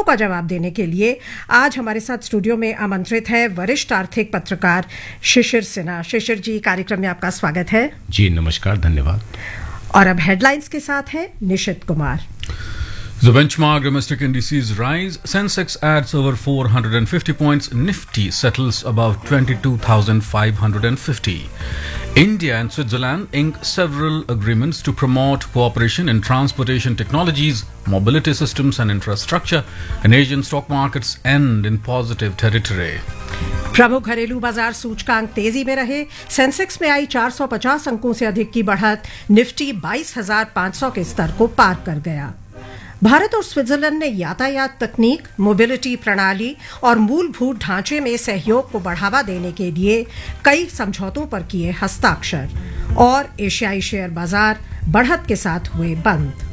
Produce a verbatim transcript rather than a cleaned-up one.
प्रश्नों का जवाब देने के लिए आज हमारे साथ स्टूडियो में आमंत्रित है वरिष्ठ आर्थिक पत्रकार शिशिर सिन्हा। शिशिर जी, कार्यक्रम में आपका स्वागत है। जी नमस्कार, धन्यवाद। और अब हेडलाइंस के साथ हैं निशित Kumar. The benchmark domestic indices rise. Sensex adds over four hundred fifty points. Nifty settles above twenty-two thousand five hundred fifty. India and Switzerland ink several agreements to promote cooperation in transportation technologies, mobility systems and infrastructure. And Asian stock markets end in positive territory. प्रमुख घरेलू बाजार सूचकांक तेजी में रहे। Sensex में आई चार सौ पचास अंकों से अधिक की बढ़त। निफ्टी बाईस हज़ार पाँच सौ के स्तर को पार कर गया। भारत और स्विट्जरलैंड ने यातायात तकनीक, मोबिलिटी प्रणाली और मूलभूत ढांचे में सहयोग को बढ़ावा देने के लिए कई समझौतों पर किए हस्ताक्षर। और एशियाई शेयर बाजार बढ़त के साथ हुए बंद।